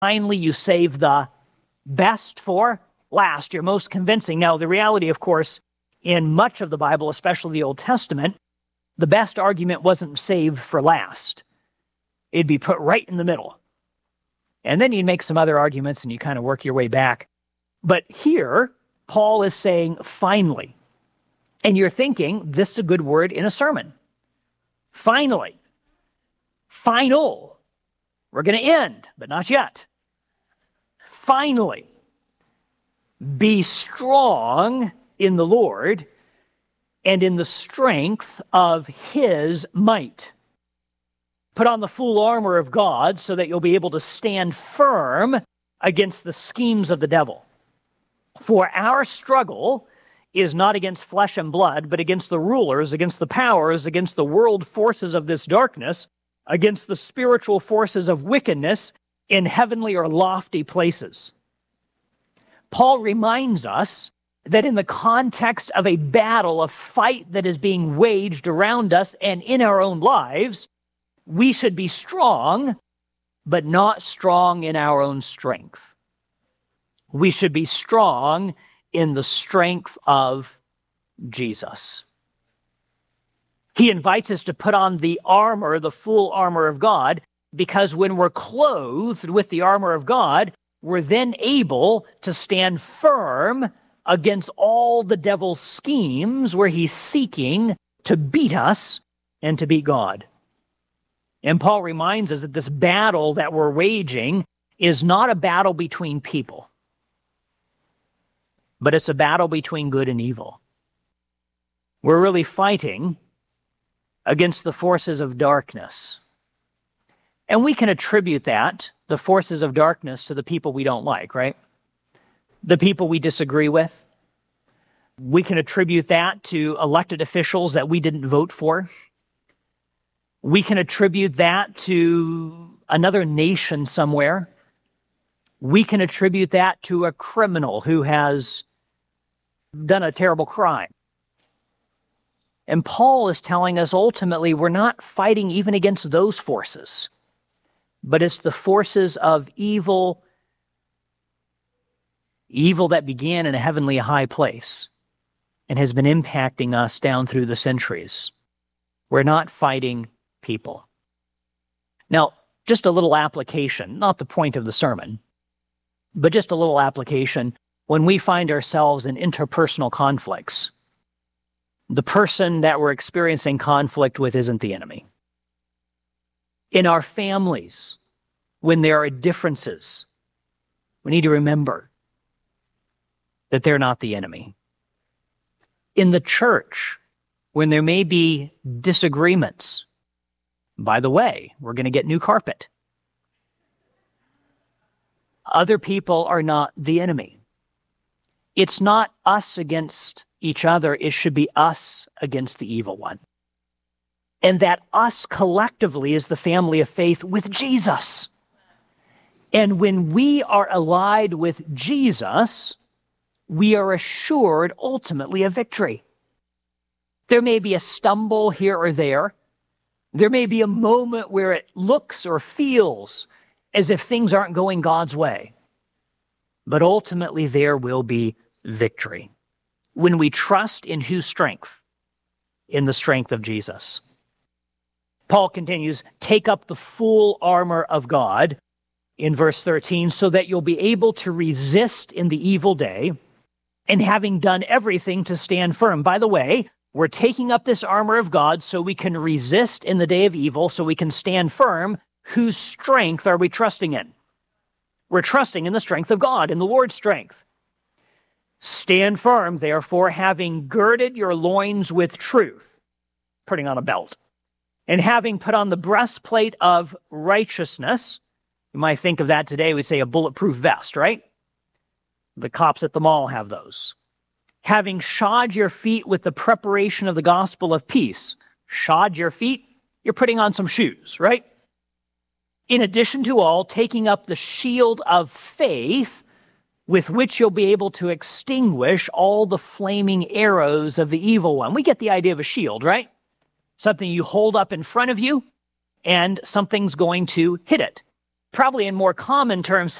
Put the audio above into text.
Finally, you save the best for last, your most convincing. Now, the reality, of course, in much of the Bible, especially the Old Testament, the best argument wasn't saved for last. It'd be put right in the middle. And then you'd make some other arguments and you kind of work your way back. But here, Paul is saying, finally. And you're thinking, this is a good word in a sermon. Finally. Final. We're going to end, but not yet. Finally. Be strong in the Lord and in the strength of his might. Put on the full armor of God so that you'll be able to stand firm against the schemes of the devil. For our struggle is not against flesh and blood, but against the rulers, against the powers, against the world forces of this darkness, against the spiritual forces of wickedness in heavenly or lofty places. Paul reminds us that in the context of a battle, a fight that is being waged around us and in our own lives, we should be strong, but not strong in our own strength. We should be strong in the strength of Jesus. He invites us to put on the armor, the full armor of God, because when we're clothed with the armor of God, we're then able to stand firm against all the devil's schemes where he's seeking to beat us and to beat God. And Paul reminds us that this battle that we're waging is not a battle between people, but it's a battle between good and evil. We're really fighting against the forces of darkness. And we can attribute that, the forces of darkness, to the people we don't like, right? The people we disagree with. We can attribute that to elected officials that we didn't vote for. We can attribute that to another nation somewhere. We can attribute that to a criminal who has done a terrible crime. And Paul is telling us ultimately we're not fighting even against those forces, but it's the forces of evil that began in a heavenly high place and has been impacting us down through the centuries. We're not fighting people. Now, just a little application, not the point of the sermon, but just a little application. When we find ourselves in interpersonal conflicts, the person that we're experiencing conflict with isn't the enemy. In our families, when there are differences, we need to remember that they're not the enemy. In the church, when there may be disagreements, by the way, we're going to get new carpet. Other people are not the enemy. It's not us against each other. It should be us against the evil one. And that us collectively is the family of faith with Jesus. And when we are allied with Jesus, we are assured ultimately of victory. There may be a stumble here or there. There may be a moment where it looks or feels as if things aren't going God's way. But ultimately there will be victory when we trust in whose strength? In the strength of Jesus. Paul continues, take up the full armor of God in verse 13 so that you'll be able to resist in the evil day and having done everything to stand firm. By the way, we're taking up this armor of God so we can resist in the day of evil, so we can stand firm. Whose strength are we trusting in? We're trusting in the strength of God, in the Lord's strength. Stand firm, therefore, having girded your loins with truth, putting on a belt, and having put on the breastplate of righteousness. You might think of that today, we'd say a bulletproof vest, right? The cops at the mall have those. Having shod your feet with the preparation of the gospel of peace. Shod your feet, you're putting on some shoes, right? In addition to all, taking up the shield of faith, with which you'll be able to extinguish all the flaming arrows of the evil one. We get the idea of a shield, right? Something you hold up in front of you, and something's going to hit it. probably in more common terms